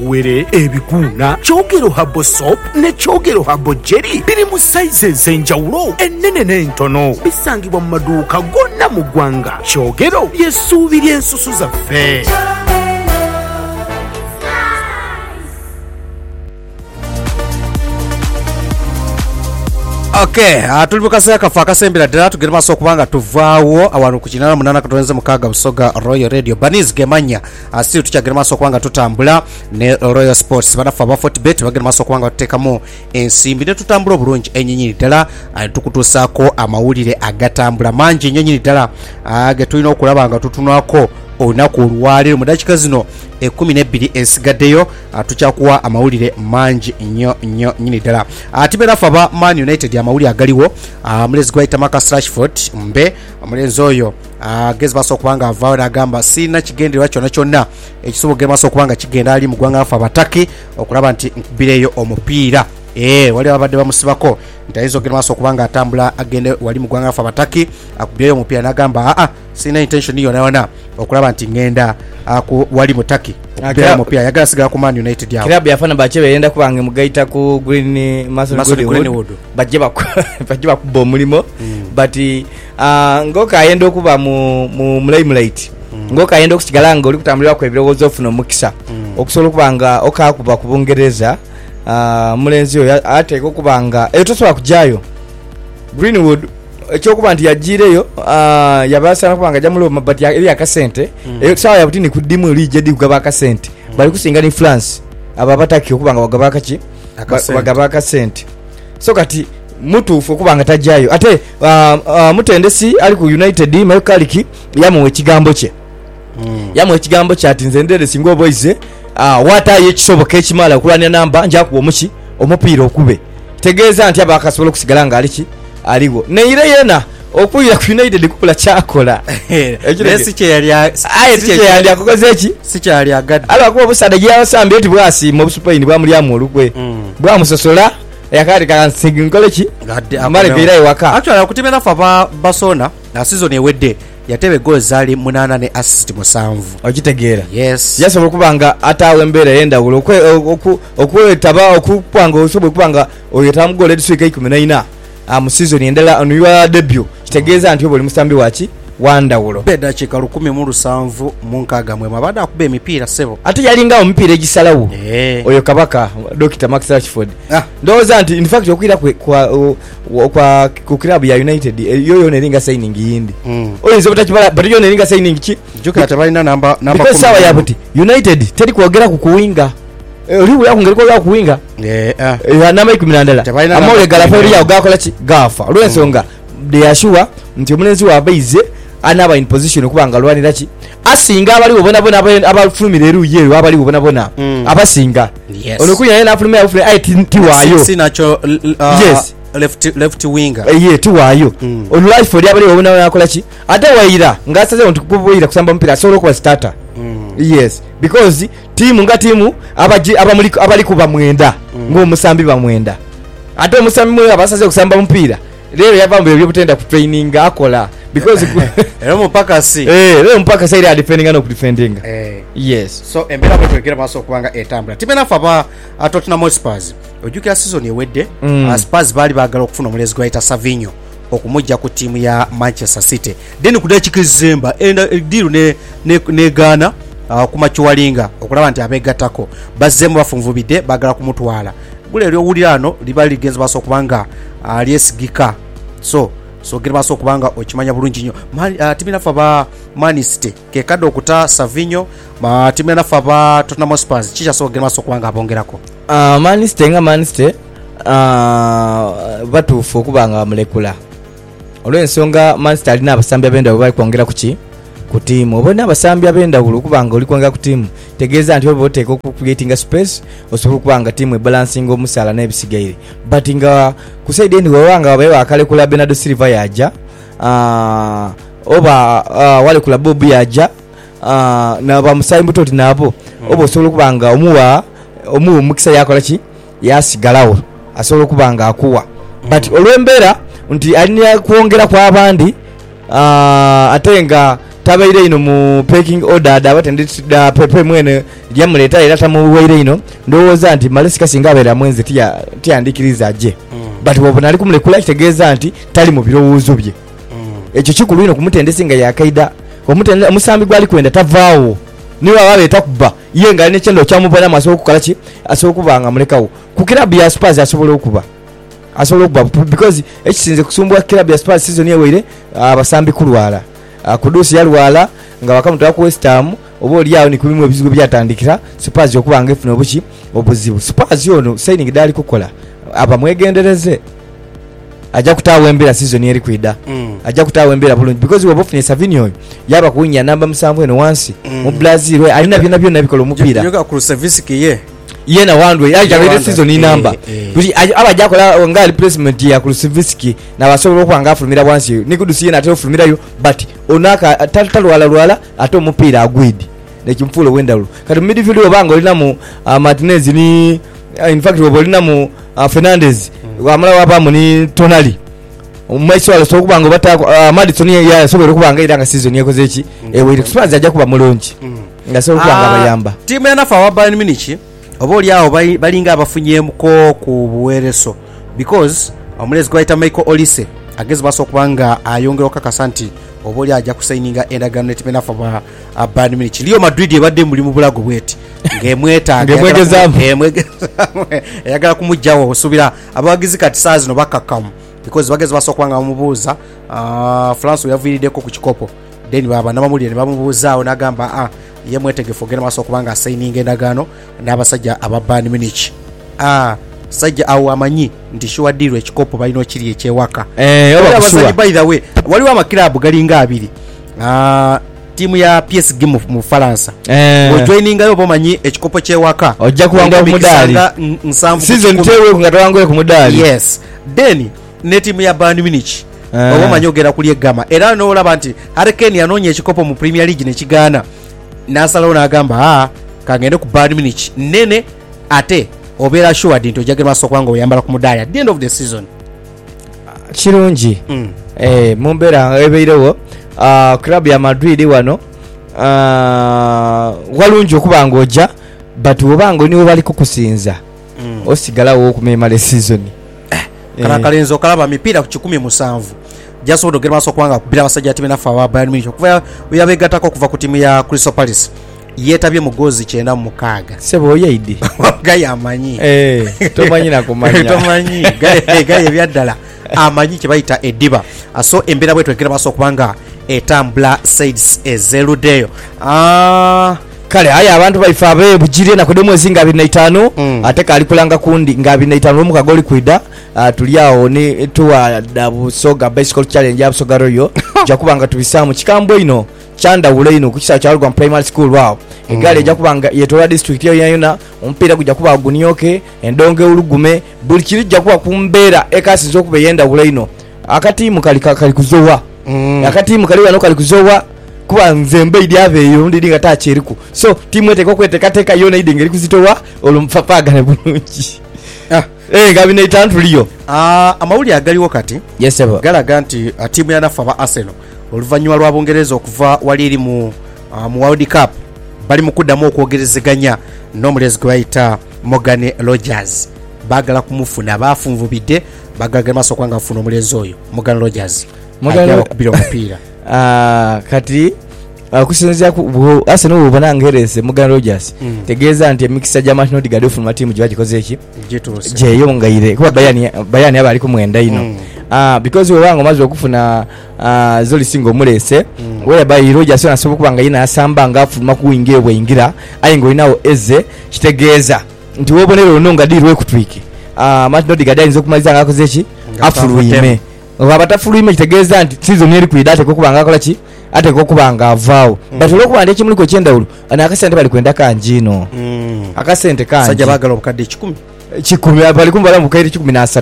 were ebikuuna kyogero habo soap ne kyogero habo jelly biri mu size ez'enjawulo ennene n'entono bisangibwa mu maduuka gonna mu ggwanga. Kyogero ly'essuubi ly'ensusu zaffe. Okay, tuli mukasa kafa kasembera ddala tugere maaso okubanga tuvaawo awano ku kinana munana katonze mukaga Busoga Royal Radio Banis Gemanya still tukyagere maaso okubanga tutambula ne Royal Sports banafa ba Fortbet bagere maaso okubanga tuteekamu ensimbi ne tutambula obulungi ennyinyi ddala tukutuusaako amawulire agatambula mangi ennyinyi ddala ge tulina okulaba nga tutunako olunaku olwaleero mu dakiika zino 12 esigaddeyo tukyakuwa amawulire mangi nnyo nnyini ddala. Tibenafa ba Man United amawulire agaliwo mulezi gwaita Marcus Rashford mbe omulenzi oyo gezi baso okubanga avaawo n'agamba sina kigendererwa kyonna kyonna ekisobola maso okubanga kigenda ali mu ggwanga afa abataki okulaba nti nkubireyo omupiira. Wali abadde bamusibako ntayinza okugenda maaso okubanga atambula agende wali mu ggwanga afa abataki akubireyo omupiira n'agamba sina intention yonna okulaba nti ngenda wali mutaki okubira omupiira yagala sigala ku Man United yawo. Club yafana bache beyenda kubanga mugaita ku Green Greenwood bajje bakuba omulimo but ngoka ayenda okuba mu limelight ngoka ayenda okusigala nga oli kutambulira ku ebirowoozo ofuna omukisa okusobola okubanga okakuba ku Bungereza. Mulenzi oyo ateeka okubanga tosobola kujjayo Greenwood ekyokuba nti yagireyo yabasana kubanga jamuloma but eri akasente sawa yabutini ku dimu eri jedi kugaba akasente bali kusinga ni France aba bataki okubanga bagaba akachi bagaba akasente so kati mutuufu okubanga tajjayo ate mutendesi ali ku United Mayokaliki yamuwe ekigambo kye yamuwe ekigambo kye ati nze ndere singo boys wataye ekisoboka ekimala okulanya namba njakuwa omuki omupiira okube tegeeza nti abakasobola okusigala nga aliki aliwo neire yena okuyira ku United kukula kyakola esi kye yali akoze eki si kyali agadde alikuwa obusada gyasambye eti bwasi mu Spain bwamulyamu olukwe bwamusosola yakati kansingi nkole ki amale gaira ewaka actually akutimena fa Barcelona na season ewedde yatebe goals zali 8 ne assist 7 okitegeera yes yasobola kubanga atawe mbere yenda okwetaba okupanga osobola kubanga oyetamu goal edisuika 19 mu season endala onuywa debut kitegeeza nti obuli musambi wachi wandawulo beda chika 17 munkaga mwe mabada akube emipiira sebo ate yalinga omupiira egisalawo oyo kabaka Dr. Max Rashford ndoza nti in fact okwira kwa ku club ya United yoyo neringa signing yindi oyo nzobota kibala but yo neringa signing ki joka tabalina namba sawa yabuti United teri kuogera ku kuwinga oliwo yakungereko ya kuwinga namba 10 amole galafori ya gakola ki gafa olwensonga de ashua nti omulenzi wa baize anaba in position okubanga lwanira ki asinga abali obona abafulumira eruyero abali obona abasinga olokunya yena afulumira tiwayo sinacho yes left winger tiwayo olulai for abali obona yakola ki ate waira ngasaze ontu kuboira kusamba mpira solo kwa starter yes because timu abali kuba mwenda ng'omusambi bamwenda ate omusambi mwe abasaze okusamba mpira lero yavamba ebyo butenda ku training akola because lero mpaka si ira defending no defending yes so embera kwekera maso okubanga etambula timena fa Tottenham Hotspur ojukira season ewedde Spurs bali bagala okufuna omulezi gwaita Savinho okumujja ku timu ya Manchester City then kudakikizemba deal ne Ghana kumachiwalinga okulaba nti abegatako bazemba bafunvubide bagala kumutwala gule lyowulirano libali ligenza baso okubanga alyesigika so gere baso okubanga okimanya bulungi nnyo timina fa ba Man City kekadde okuta Savinho timina fa ba Tottenham Hotspur chicha so gere baso okubanga abongerako Man City batuufu okubanga mulekula olw'ensonga Man City alina abasambi abenda bali kwongera ku timu obona abasambi abenda kubanga oli kwongera ku timu tegeeza nti obo oteeka okucreating space osobola kubanga timu ebalancing omusala n'ebisigaire but nga ku side endi wawanga babe akalekula Bernardo Silva yaja oba wale kula Bob yaja na bamusayi mutoti nabo obo osobola kubanga omuwa mukisa yakola ki yasigalawo asobola kubanga akuwa but olwembera nti alina kuongera kwa abandi atenga tabaire ino mu packing order abatendetda pepe mwene yamuleta era tamuwaire ino ndowooza nti Malesi singa abeera mwenzi tiyandikiriza ajje but wabona ali kumulekula kitegeeza nti tali mu birowoozo bye ekyo kikulu ino kumutendesi nga yakaida omusambi gwali kwenda tavaawo niwe abaleeta kuba ye nga alina ekyendo kyamubona asobola okukola ki asobola okuba nga mulekawo ku kirabu ya Spurs asobola okuba because ekisinze kusumbwa kirabu ya Spurs season yeweire abasambi kulwala kudusi yalwala nga bakamutwala ku West Ham oba oliawo ni kubimu ebizibu byatandikira Spurs okuba nga efuna obuzibu Spurs yono signing dali kukola abamwegendereze ajja kutaawa embera season eri kwida ajja kutaawa embera bulungi because we both ni Savinho yaba kunya namba 7 eno wansi mu Brazil we alina byonna bikola omupira yoga ku service kiye yena wandwe ajja season ni namba kuti abajja kola nga replacement ya ku service na basobola okwanga afulumira wansi nikudusi yena atero fulumirayo but onaka talwala ate omupira agwidi nekimfulo wendalo kati midfield obanga olina mu Martinez ni in fact olina mu Fernandez wamala wapamu ni Tonali omaiso ala sokubanga bata Madison ya sobola kubanga iranga season yakoze eki ewe Spurs ajja kuba mulungi nga sobola kubanga bayamba timu ya nafa wa Bayern Munich oba oliawo balinga abafunyemuko ku buwereso because omulezi gwaita Michael Olise agezi baso kubanga ayongera okakasa nti oba oli ajja kusaininga endagano ne timu ya nafa wa Bayern Munich Real Madrid ebadde muri mu bulago bweti ngemwetaaga yagala kumujjawo osubira abawagizi kati saazi no bakakamu because bagezi basokwanga bamubuuza France yavirideko ku kikopo then baba namamuli ne bamubuuzaawo nagamba ye mwetegefu ogenda maaso okubanga asaininga endagaano n'abasajja aba Bayern Munich sajja awo amanyi nti shuwa deal ekikopo balina okiri ekyewaka abasajja by the way waliwo amakirabu galinga abiri timu ya PSG mu Faransa ojoininga yo bomanyi ekikopo kyewaka ojja kuwanga omudali season 2 kungatwangwe ku mudali yes then ne timu ya Bayern Munich obomanyi ogera kuli egama era no olaba nti Harry Kane yanonye ekikopo mu Premier League ne kigana nasalawo n'agamba kangende ku Bayern Munich nene ate obeera sure nti ojagera maaso kwanga oyambala ku mudali at the end of the season kirungi mumbeera ebeirewo club ya Madrid wano walungi okubanga ojja but obanga niwe bali kukusinza osigalawo okumemala season kalakalenzo kalaba mipira ku 17 jasobola ogera maaso kwanga kubira abasajja timu nafa wa Bayern Munich okuva yabegatako okuva ku timu ya Crystal Palace yetabye mugozi 9-6 sebo yaidi gaye amanyi tomanyi nakumanya tomanyi gaye byaddala amanyi kyebayita ediba aso embeera bwe twegera maaso kubanga etambula sides ezerudeyo kale aya abantu baifa abe bujire na kodemo zinga 25 ate kali kulanga kundi nga 25 mu kagoli kwida tuliawo ne tuwa dabu soga bicycle challenge ya soga royo jakubanga tubisamu kikambo ino chanda ule ino kukisa cyalwa primary school wao egale jakubanga yetola district yo yayona ompira kujja kuba gunyoke endonge ulugume buli kiri jakuba kumbera ekasi zokube yenda ule ino akati mu kali kuzowa akati mu kali wano kali kuzowa kuba nzembe idyaveyo ndinga tacheriku so timu eteko kwetekateka yona idengeri kuzitowa olumfapaga ne bulungi gabi ne tantuliyo amawuli agaliwo kati yes sir galaga nti timu ya nafa ba Arsenal oluvanyuma lwa Bungereza okuva wali eri mu World Cup bali mukuddamu okwogerezeganya n'omulezi gwe bayita Morgan Rogers bagala kumufuna bafunvubidde bagala maaso kwanga afuna omulezi oyo Morgan Rogers kubira omupira kati kusinzia ku Arsenal ubona ngerese Morgan Rogers tegeeza nti emikisa ja Martin Odegaard ofuma timu gye bagikoze eki je yo ngaire kuba Bayern aba ali ku mwenda ino because we wango mazo okufuna zoli singo mulese we by Rogers anasobola kubanga yina asamba nga afuma kuingira bwingira ayingo inawo eze kitegeeza nti wobonero nonga dirwe kutwike Martin Odegaard alinze kumaliza ngakoze eki afuluime wabatafuluime kitegeeza nti season eri kuidate ko kubanga akola ki ate ko kubanga avaawo but olwokuba ndi ekimuliko kyendawulo ana akasente bali kwenda kanjino akasente kanji sajja bagala obukadde 10 bali kumbala mu kairi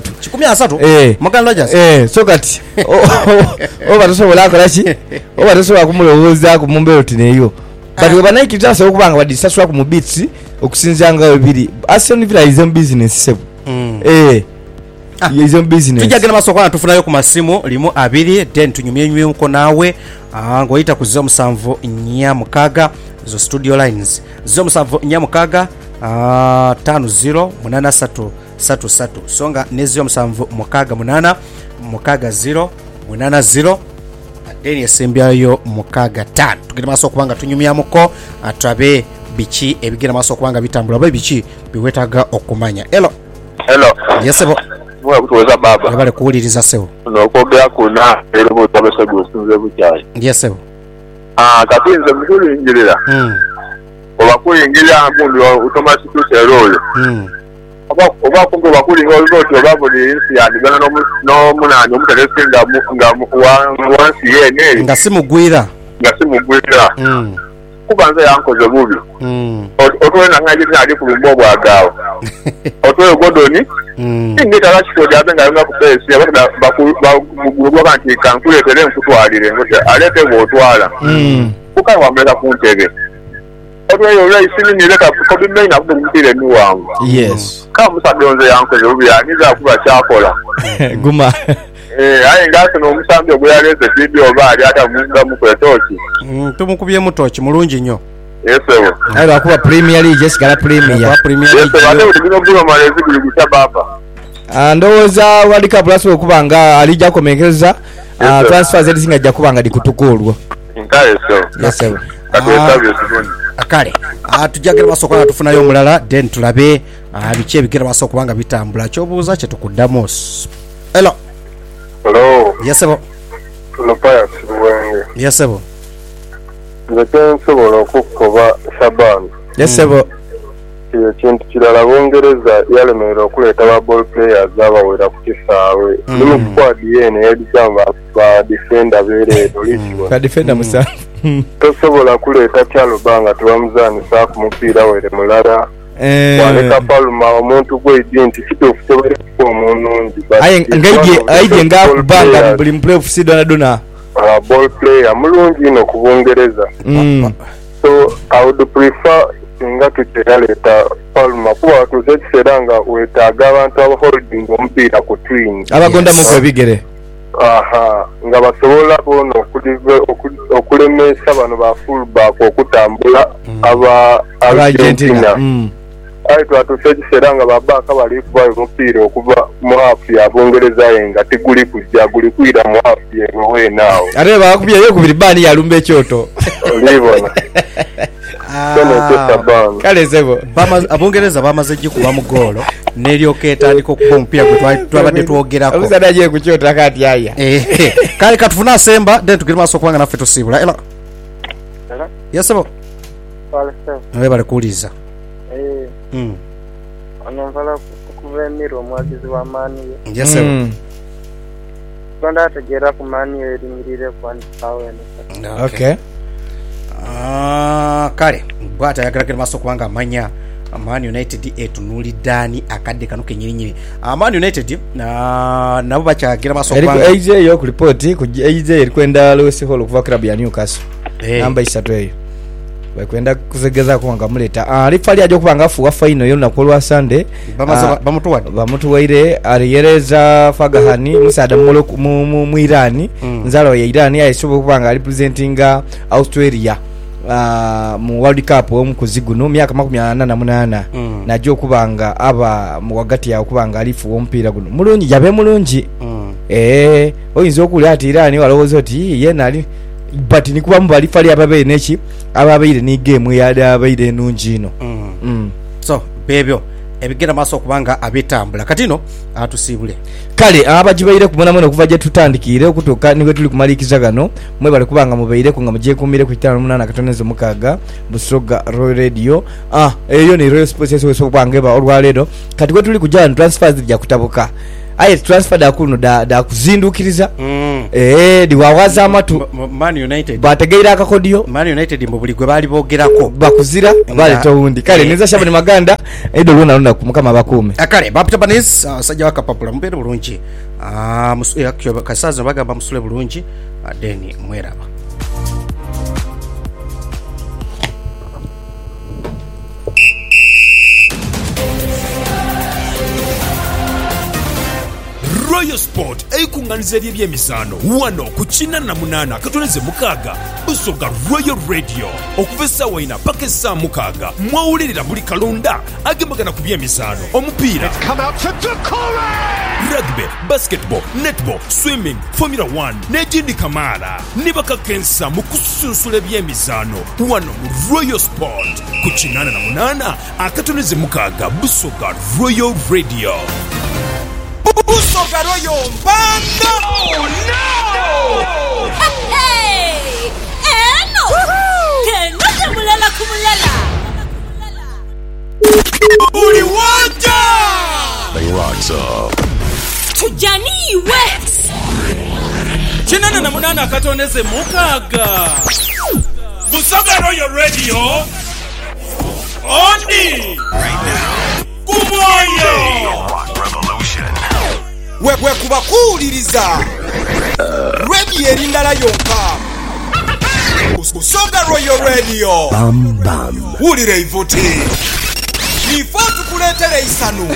13 Morgan Rogers so kati oba tosobola akola ki oba tosobola kumulowooza ku mumbero tineyo but we banaiki tasa okubanga badisaswa ku mubits okusinzanga ebiri Arsenal Villa is a business sebo izo business tujagenda maso kwa tufunayo ku masimu limu 2 then tunyumyenyumyuko nawe ngoyita ku 07 zo studio lines 07 508333 songa ne 07 80 deni esembyayo mukaga 5 tugenda maso kubanga tunyumyamuko atwabe bichi ebigenda maso kubanga bitambula baby bichi biwetaga okumanya. Hello yesebo mwa kutoza baba bale kuwuliriza sebo nokogera kuna ero botabese gusunze buchayi yesebo kapinze mukulu injirira obakuyingira mundu automatic uteroyo oba kungo bakuli ngoloti obabuli insi yandigana no munanyo omutelesinga nga wansi yene nga simugwira kubanza yankoze bubi otwena ngaje nali kulumbo bwagawo otwe godoni ingita lachikoje abenga nga kupesi abakda bakugulwa kanti kankule tele nkutwalire ngote alete botwala kuka wamela kuntege otwe yo rai sini nileka kobi mena kubutire ni wangu yes kama sadonze yankoze bubi aniza kuba chakola guma ayi ngase no musambi oguyaleze video bali ata munga mukwetoki tumukubye mutoki mulungi nnyo yesewo ayi bakuba premier league jesigala premier yesewo ate ulibino bulo malezi kuligisa baba ndowooza World Cup lasi okubanga alijja komekereza transfer zedi singa jja kubanga dikutukulwa yesewo akale tujagera basokona tufunayo omulala then tulabe biki ebigera basokubanga bitambula kyobuuza kye tukuddamu. Hello yesebo lopaya sibuwenge yesebo nze nsobola okukuba Shaban yesebo kiyo kintu kirala Bungereza yalemerera okuleeta ba ball players abawera ku kisaawe mu squad yene yadijamba ba defender bereedo likiwa ka defender musa tosobola kuleeta kyalubanga tubamuzanisa ku mupiira were mulala waleka Palma omuntu gwedi nti kituufu tebali omunungi ngaije ngakubanga buli mplay sidona dona ball player mulungi ino ku Bungereza so I would prefer nga tukyaleta Palma kuba tuzekiseranga wetaaga abantu abaholding omupiira ku twins abagondamu kwebigere nga basobola bono okulemesa bano ba fullback okutambula aba Argentina ayi twatusekiseera nga babaka bali kubayo omupiira okuva mu hafu ya Bungereza yenga tiguli kujja guli kwira mu hafu yenga wenaawo ate bakubyeyo ku biribani yalumba ekyoto libona kale sebo Abungereza bamaze gikuba mu goolo neryoka etandika okuba omupiira gwe twabadde twogerako abuzadde agiye ku kyoto akati aya kale katufuna asemba then tugire maaso okubanga naffe tusiibula. Ela yesebo nawe bali kuwuliriza anamvala kuva emiro omwagizi wa maaniyo yesebo uganda ategeera ku maaniyo erimirire kwandikaawene okay kale bwata yagalagala maaso okubanga amanya Man United etunuliddani akadde kano kenyirinyiri Man United nabo bakyagira maaso okubanga AJ yo ku report ku AJ erikwenda Lewis Hall kuva club ya Newcastle namba 3 eyo bakwenda kuzegeza kuwanga muleta alifali ajo kubanga afuwa final yo nakolwa Sunday bamutuwaire aliyereza Fagahani musada mu Irani nzalo ya Irani ayisobo kubanga representinga Australia mu World Cup omukuziguno myaka 48 najo kubanga aba mu wagati ya kubanga alifu ompira guno mulungi yabe mulungi oyinza okulya ati Irani walowozo oti ye nali but ni kuba mbali fali ababe neki ababeire ni game ya abaire nungi ino so bebyo ebigenda maaso okubanga abitambula katino atusiibule kale abajibaire kumona mwana kuva je tutandikire okutuka niwe tuli kumalikiza gano mwe bali kubanga mubeire ku nga muje kumire ku 58 katoneze mukaga Busoga Royal Radio eyo ni Royal Sports so kwangeba olwaledo kati kwe tuli kujana transfers ya kutabuka aye transfer da kuno da kuzindukiriza diwawaza amatu Man United bategeira akakodiyo Man United mbobuli gwe bali bogerako bakuzira bale towundi kale neza Shabani Maganda edo luna kumukama bakume akale bapita banis sajja wakapapula mpere bulungi yakyo kasaza bagamba musule bulungi deni mweraba Sport eyikunganiza eby'emizaano wano ku 48 Busoga Royal Radio okuva essaawa 4 paka essaawa 6 mwawulirira buli kalonda agemagana ku by'emizaano omupiira, rugby, basketball, netball, swimming, Formula 1 n'egindi kamaala ne bakakensa mu kusunsula eby'emizaano wano mu Royal Sport ku 88 Busoga Royal Radio. Busoga Royal Mbanda! Oh no! Hey! Eno! Kenote mulala kumulala! Uli wanja! The rocks up. Tujani West! 88 Busoga Royal Radio Ondi right now. Kumoyo Rock Revolution. We kubakuuliriza radio erindala yonka Busoga Royal Radio Bam bam. wulira ivuti ifo tukuleetera isanu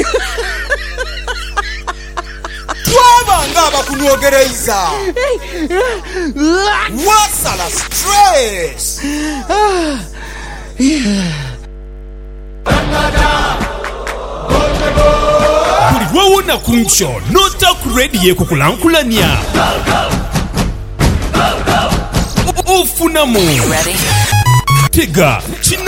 twabanga abakunyogereza wasala stress buli lwawona ku nkyo n'otaku rediyo ekukulankulanya ofunamu tega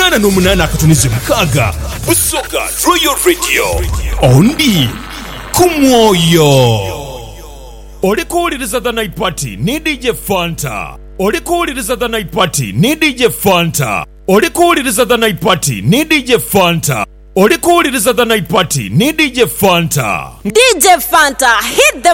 88 Busoga Royal Radio ondi ku mwoyo. Olikuwuliriza The Night Party ne DJ Fanta. Olikuwuliriza The Night Party ne DJ Fanta. Olikuwuliriza The Night Party ne DJ Fanta. Olikuwuliriza The Night Party ne DJ Fanta. DJ Fanta, hit the